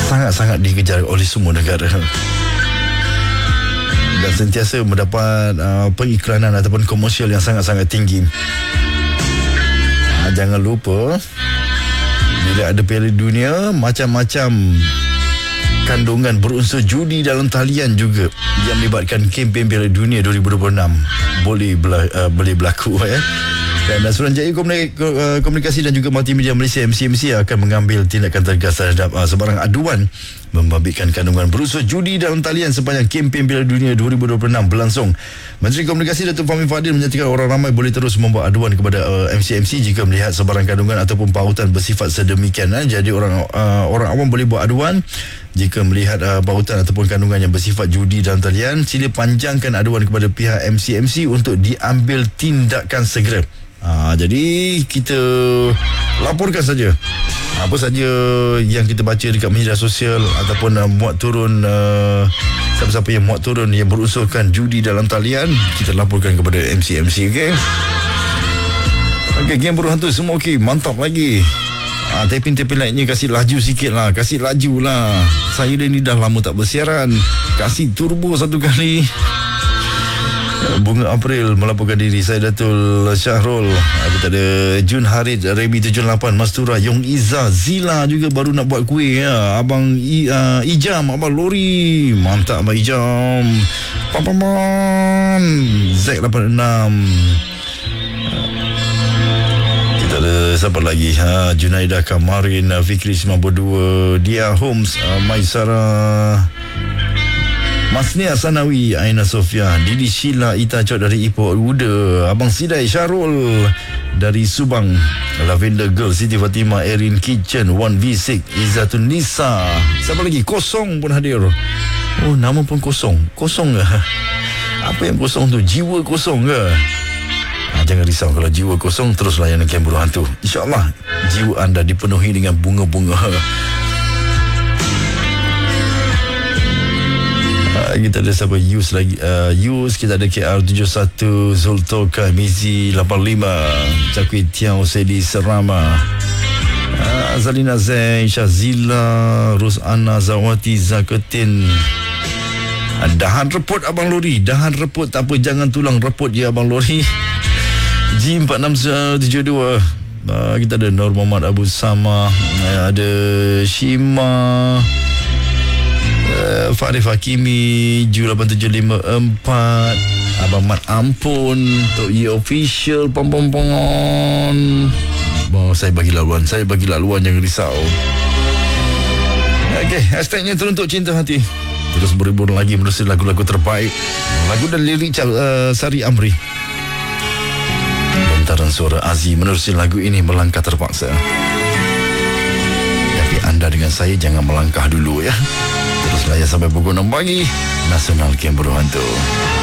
sangat-sangat dikejar oleh semua negara dan sentiasa mendapat pengiklanan ataupun komersial yang sangat-sangat tinggi. Jangan lupa, bila ada Piala Dunia, macam-macam kandungan berunsur judi dalam talian juga yang melibatkan kempen Piala Dunia 2026 boleh berlaku ya. Dan Suruhanjaya Komunikasi dan juga Multimedia Malaysia MCMC akan mengambil tindakan tegas terhadap sebarang aduan membabitkan kandungan berunsur judi dalam talian sepanjang kempen Piala Dunia 2026 berlangsung. Menteri Komunikasi Datuk Fahmi Fadil menyatakan orang ramai boleh terus membuat aduan kepada MCMC jika melihat sebarang kandungan ataupun pautan bersifat sedemikian. Jadi orang awam boleh buat aduan jika melihat pautan ataupun kandungan yang bersifat judi dalam talian. Sila panjangkan aduan kepada pihak MCMC untuk diambil tindakan segera. Jadi kita laporkan saja apa saja yang kita baca dekat media sosial ataupun muat turun siapa-siapa yang muat turun yang berunsurkan judi dalam talian, kita laporkan kepada MCMC. Okey, game buruh hantu semua okey, mantap lagi. Taping lightnya kasih laju sikit lah, kasih laju lah. Saya ni dah lama tak bersiaran, kasih turbo satu kali. Bunga April melaporkan diri. Saya Datul Syahrul. Kita ada Jun Harid, Remy 78, Mastura, Yong Iza, Zila juga baru nak buat kuih ya. Abang Ijam, Abang Lori, mantap Abang Ijam. Papaman Z86. Kita ada siapa lagi? Junaidah Kamarin, Fikri 92, Dia Holmes, Maisara, Masnia Sanawi, Aina Sofia, Didi Sheila, Ita Cok dari Ipoh Uda, Abang Sidai Syarul dari Subang, Lavender Girl, Siti Fatimah, Erin Kitchen, 1V6, Izzatun Nisa. Siapa lagi? Kosong pun hadir. Oh, nama pun kosong. Kosong ke? Apa yang kosong tu? Jiwa kosong ke? Jangan risau, kalau jiwa kosong, terus layan Camp Buruh Hantu. InsyaAllah jiwa anda dipenuhi dengan bunga-bunga. Kita ada siapa? Yus lagi. Yus, kita ada KR71, Zultoka, Mizi 85, Cakwi Tiao, Sedi Serama, Zalina Zain, Syazila, Rusana Zawati, Zaketin. Dahan reput Abang Lori, dahan reput tak apa, jangan tulang reput je Abang Lori. G4672. Kita ada Nur Muhammad Abu Sama, ada Shima, Farif Hakimi, Ju8754, Abang Mat Ampun, Tok Ye Official, Pom-pom-pongon. Saya bagi laluan, jangan risau. Okey, hashtagnya teruntuk cinta hati. Terus berhibur lagi menerusi lagu-lagu terbaik. Lagu dan lirik Sari Amri. Lontaran suara Aziz menerusi lagu ini melangkah terpaksa. Tapi anda dengan saya jangan melangkah dulu ya. Terus layan sampai pukul 6 pagi. Nasional Camp Buruh Hantu.